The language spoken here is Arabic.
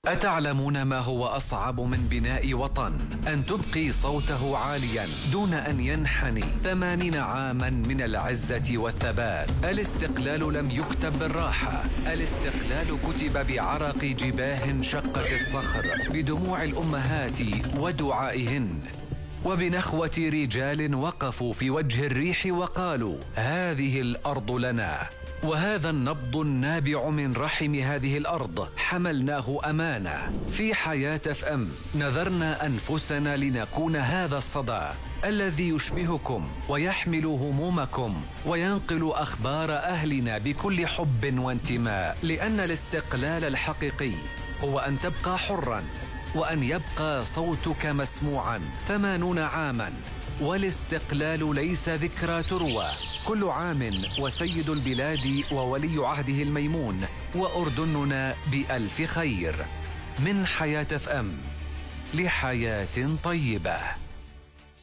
أتعلمون ما هو أصعب من بناء وطن؟ أن تبقي صوته عاليا دون أن ينحني 80 عاما من العزة والثبات. الاستقلال لم يكتب بالراحة، الاستقلال كتب بعرق جباه شقت الصخر، بدموع الأمهات ودعائهن، وبنخوة رجال وقفوا في وجه الريح وقالوا: هذه الأرض لنا. وهذا النبض النابع من رحم هذه الأرض حملناه أمانة. في حياة FM نذرنا أنفسنا لنكون هذا الصدى الذي يشبهكم ويحمل همومكم وينقل أخبار أهلنا بكل حب وانتماء، لأن الاستقلال الحقيقي هو أن تبقى حراً وأن يبقى صوتك مسموعاً. 80 عاماً والاستقلال ليس ذكرى تروى. كل عام وسيد البلاد وولي عهده الميمون وأردننا بألف خير. من حياة FM لحياة طيبة.